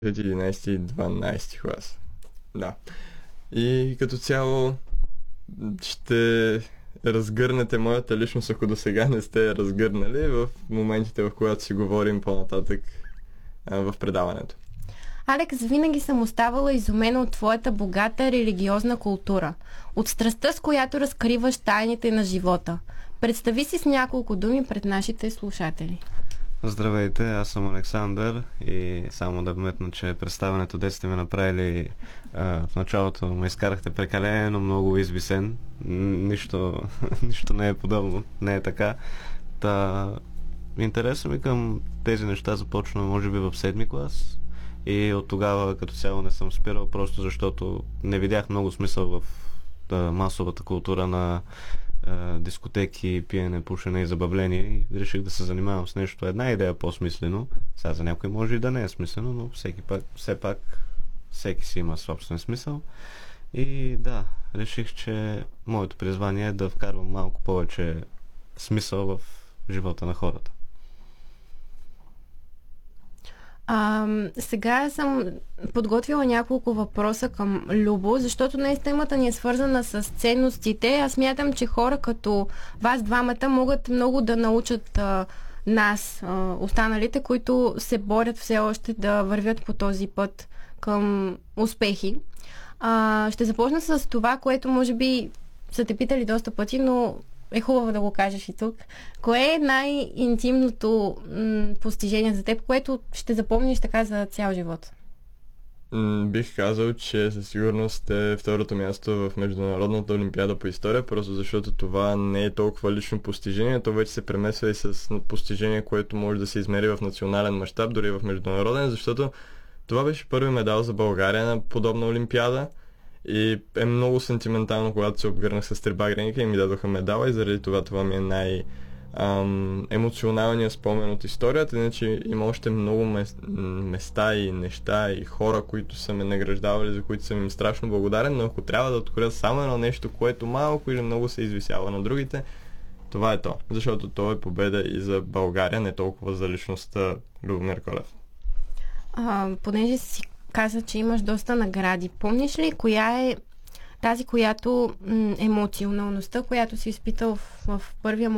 11 и 12 клас. Да. И като цяло ще разгърнете моята личност, ако до сега не сте я разгърнали в моментите, в които си говорим по-нататък в предаването. Алекс, винаги съм оставала изумена от твоята богата религиозна култура, от страстта, с която разкриваш тайните на живота. Представи си с няколко думи пред нашите слушатели. Здравейте, аз съм Александър и само да вметна, че представянето дет сте ме направили в началото ме изкарахте прекалено много извисен. Нищо не е подобно, не е така. Интересът ми към тези неща започна може би в 7-ми клас и от тогава като цяло не съм спирал, просто защото не видях много смисъл в масовата култура на дискотеки, пиене, пушене и забавление и реших да се занимавам с нещо. Една идея по-смислено. Сега за някой може и да не е смислено, но все пак всеки си има собствен смисъл. И да, реших, че моето призвание е да вкарвам малко повече смисъл в живота на хората. Сега съм подготвила няколко въпроса към Любо, защото днес темата ни е свързана с ценностите. Аз смятам, че хора като вас двамата могат много да научат нас, останалите, които се борят все още да вървят по този път към успехи. Ще започна с това, което може би са те питали доста пъти, но е хубаво да го кажеш и тук. Кое е най-интимното постижение за теб, което ще запомниш така за цял живот? Бих казал, че със сигурност е второто място в Международната олимпиада по история, просто защото това не е толкова лично постижение, то вече се премесва и с постижение, което може да се измери в национален мащаб, дори в международен, защото това беше първи медал за България на подобна олимпиада. И е много сентиментално, когато се обгърнах с трибагреника и ми дадоха медала и заради това ми е емоционалният спомен от историята. Иначе има още много места и неща и хора, които са ме награждавали, за които съм им страшно благодарен, но ако трябва да откроя само едно нещо, което малко или много се извисява на другите, това е то. Защото то е победа и за България, не толкова за личността Любомир Колев. Понеже си каза, че имаш доста награди. Помниш ли коя е тази, която емоционалността, която си изпитал в първия